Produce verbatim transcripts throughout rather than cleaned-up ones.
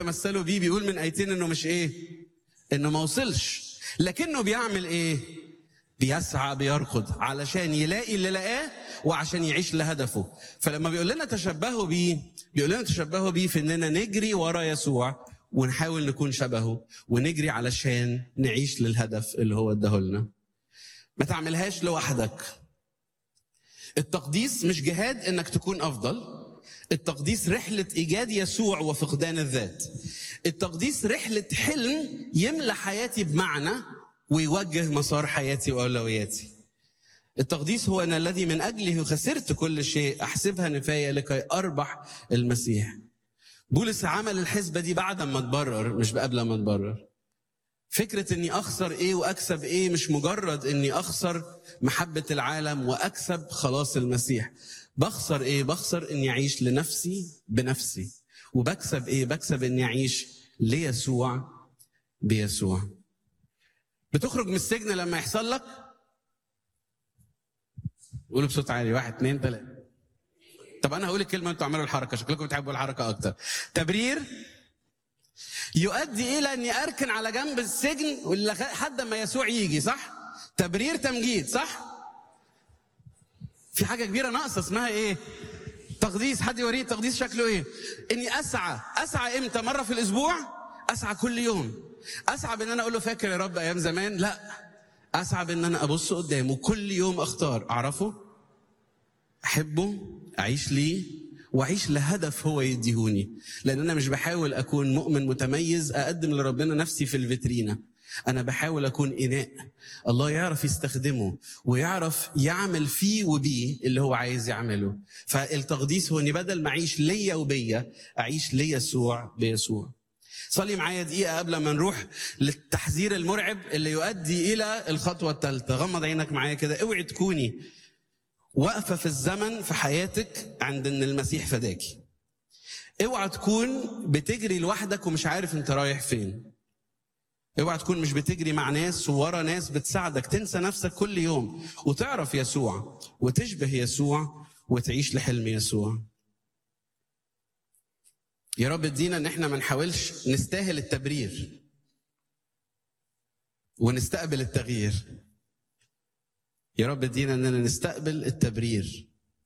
مثلوا بيه بيقول من ايتين انه مش ايه، انه ما وصلش، لكنه بيعمل ايه؟ بيسعى بيركض علشان يلاقي اللي لقاه وعشان يعيش لهدفه. فلما بيقول لنا تشبهوا بيه، بيقول لنا تشبهوا بيه في اننا نجري ورا يسوع ونحاول نكون شبهه ونجري علشان نعيش للهدف اللي هو اداه لنا. ما تعملهاش لوحدك. التقديس مش جهاد انك تكون افضل، التقديس رحلة ايجاد يسوع وفقدان الذات. التقديس رحلة حلم يملى حياتي بمعنى ويوجه مسار حياتي واولوياتي. التقديس هو أنا الذي من أجله خسرت كل شيء أحسبها نفاية لكي أربح المسيح. بولس عمل الحسبة دي بعد ما اتبرر مش قبل ما اتبرر. فكرة أني أخسر إيه وأكسب إيه مش مجرد أني أخسر محبة العالم وأكسب خلاص المسيح. بخسر إيه؟ بخسر أني أعيش لنفسي بنفسي. وبكسب إيه؟ بكسب أني أعيش ليسوع بيسوع. بتخرج من السجن لما يحصل لك، قولوا بصوت عالي، واحد اتنين تلاته. طب انا هقول الكلمه انتوا اعملوا الحركه، شكلكم بتحبوا الحركه اكتر. تبرير يؤدي الى اني اركن على جنب السجن لحد ما يسوع يجي، صح؟ تبرير تمجيد، صح؟ في حاجه كبيره ناقصه اسمها ايه؟ تقديس. حد يوريه التقديس شكله ايه؟ اني اسعى. اسعى امتى؟ مره في الاسبوع؟ اسعى كل يوم. اسعى بان انا اقول له فاكر يا رب ايام زمان؟ لا، اسعى بان انا ابص قدامه كل يوم، اختار اعرفه، احبه، اعيش ليه واعيش لهدف هو يديهوني. لان انا مش بحاول اكون مؤمن متميز اقدم لربنا نفسي في الفيترينا، انا بحاول اكون اناء الله يعرف يستخدمه ويعرف يعمل فيه وبيه اللي هو عايز يعمله. فالتقديس هو اني بدل ما اعيش ليا وبيا اعيش ليسوع بيسوع. صلي معايا دقيقة قبل ما نروح للتحذير المرعب اللي يؤدي إلى الخطوة الثالثة. غمض عينك معايا كده. اوعي تكوني واقفة في الزمن في حياتك عند إن المسيح فداكي. اوعى تكون بتجري لوحدك ومش عارف أنت رايح فين. اوعى تكون مش بتجري مع ناس وورا ناس بتساعدك. تنسى نفسك كل يوم وتعرف يسوع وتشبه يسوع وتعيش لحلم يسوع. يا رب ادينا ان احنا ما نحاولش نستاهل التبرير ونستقبل التغيير. يا رب ادينا اننا نستقبل التبرير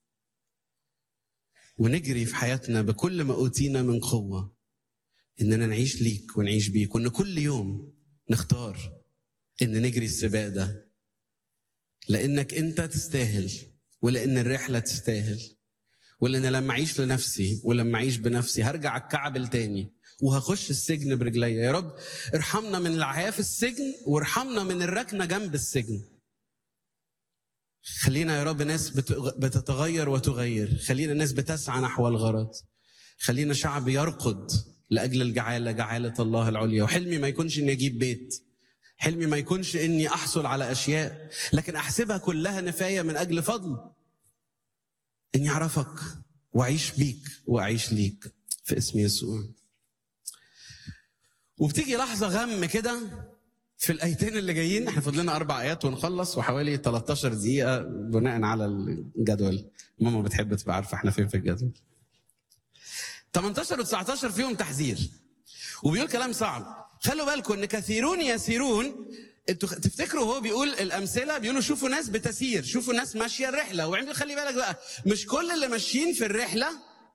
ونجري في حياتنا بكل ما اوتينا من قوة اننا نعيش ليك ونعيش بيك، وان كل يوم نختار ان نجري السباق ده لانك انت تستاهل، ولان الرحلة تستاهل، ولأن لما أعيش لنفسي ولما أعيش بنفسي هرجع الكعبل تاني وهخش السجن برجلي. يا رب ارحمنا من العياة في السجن وارحمنا من الركنة جنب السجن. خلينا يا رب ناس بتتغير وتغير، خلينا ناس بتسعى نحو الغرض، خلينا شعب يرقد لأجل الجعالة، جعالة الله العليا. وحلمي ما يكونش إني أجيب بيت، حلمي ما يكونش إني أحصل على أشياء، لكن أحسبها كلها نفاية من أجل فضل إني أعرفك وأعيش بيك وأعيش ليك في اسم يسوع. وبتيجي لحظة غم كده في الآيتين اللي جايين. احنا فضلنا أربع آيات ونخلص وحوالي تلتاشر دقيقة بناء على الجدول. ماما بتحب تبقى عارفة احنا فين في الجدول. تمنتاشر و تسعتاشر فيهم تحذير وبيقول كلام صعب. خلوا بالكم إن كثيرون يسيرون. انتوا تفتكروا هو بيقول الامثله، بيقولوا شوفوا ناس بتسير، شوفوا ناس ماشيه الرحله. وعندي خلي بالك بقى، مش كل اللي ماشيين في الرحله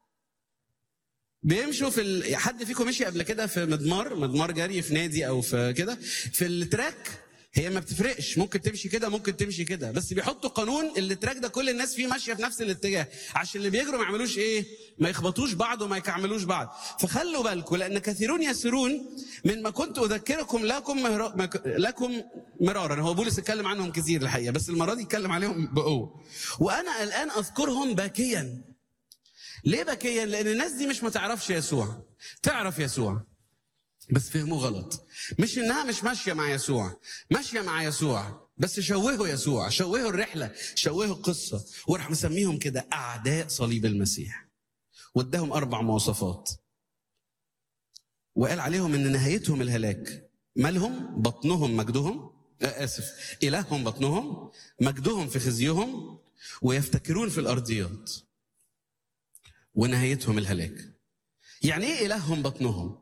بيمشوا في ال... حد فيكم مشي قبل كده في مضمار مضمار جري في نادي او في كده في التراك؟ هي ما بتفرقش، ممكن تمشي كده ممكن تمشي كده، بس بيحطوا قانون التراك ده كل الناس فيه ماشيه في نفس الاتجاه عشان اللي بيجروا ما يعملوش ايه، ما يخبطوش بعض وما يكعملوش بعض. فخلوا بالكم لان كثيرون يسيرون مما كنت اذكركم لكم مهر... لكم مرارا. هو بولس اتكلم عنهم كثير الحقيقه، بس المره دي اتكلم عليهم بقوه. وانا الان اذكرهم باكيا. ليه باكيا؟ لان الناس دي مش ما تعرفش يسوع، تعرف يسوع بس فهموه غلط. مش انها مش ماشيه مع يسوع، ماشيه مع يسوع بس شوهوا يسوع، شوهوا الرحله، شوهوا القصه، وراح مسميهم كده اعداء صليب المسيح. واداهم اربع مواصفات وقال عليهم ان نهايتهم الهلاك. مالهم؟ بطنهم مجدهم، آه اسف الههم بطنهم، مجدهم في خزيهم، ويفتكرون في الارضيات، ونهايتهم الهلاك. يعني ايه الههم بطنهم؟